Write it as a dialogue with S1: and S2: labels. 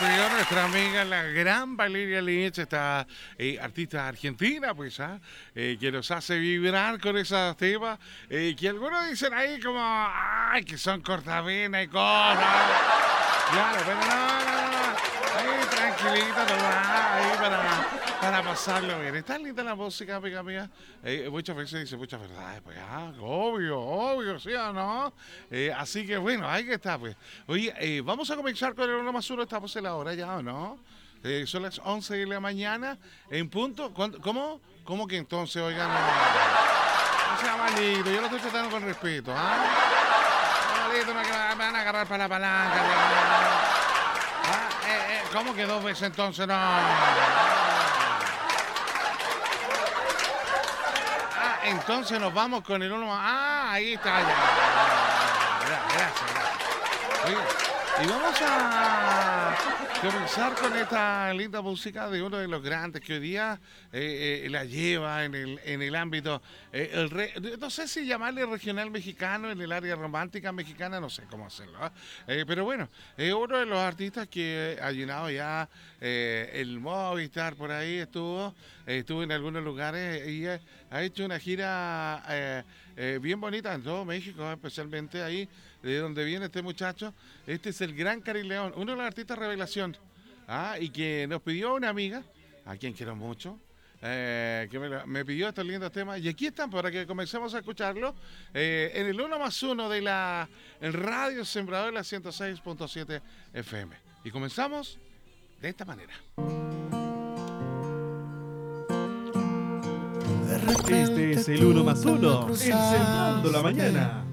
S1: pidió nuestra amiga, la gran Valeria Lynch, esta artista argentina, pues, que nos hace vibrar con esos temas, que algunos dicen ahí como, ay, que son cortavenas y cosas. Claro, pero no. Ahí tranquilita nomás, ahí para pasarlo bien. Está linda la música, amiga mía. Muchas veces dice muchas verdades, pues, obvio, ¿sí o no? Así que bueno, ahí que está, pues. Oye, vamos a comenzar con el 1 más 1, estamos en la hora ya, ¿o no? Son las 11 de la mañana, en punto. ¿Cómo? ¿Cómo que entonces, oigan? No sea malito, yo lo estoy tratando con respeto, ¿ah? Malito, no, que me van a agarrar para la palanca. ¿Cómo que 2 veces entonces? No. Entonces nos vamos con el 1 más. Ahí está ya. Gracias. Oye, y vamos a comenzar con esta linda música de uno de los grandes que hoy día la lleva en el ámbito, no sé si llamarle regional mexicano, en el área romántica mexicana, no sé cómo hacerlo, pero bueno, es uno de los artistas que ha llenado ya el Movistar, por ahí estuvo en algunos lugares y ha hecho una gira bien bonita en todo México, especialmente ahí de donde viene este muchacho. Este es el gran Cari León, uno de los artistas revelación, y que nos pidió una amiga, a quien quiero mucho, que me pidió estos lindos temas, y aquí están para que comencemos a escucharlo en el 1 más 1 de la Radio Sembrador, la 106.7 FM. Y comenzamos de esta manera.
S2: Este es el 1 más 1, encendiendo la mañana.